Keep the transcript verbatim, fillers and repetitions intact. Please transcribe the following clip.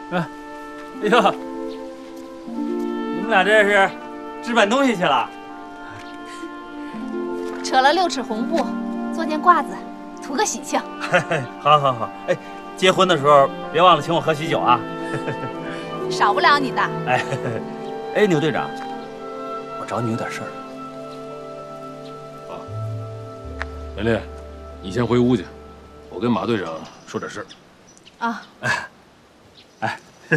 哎，哎呦，你们俩这是置办东西去了？ 扯了六尺红布，做件褂子，图个喜庆。 好，好，好。哎，结婚的时候别忘了请我喝喜酒啊！ 少不了你的。 哎，哎，牛队长，我找你有点事儿。 啊，连连，你先回屋去，我跟马队长说点事儿。 啊。 哎。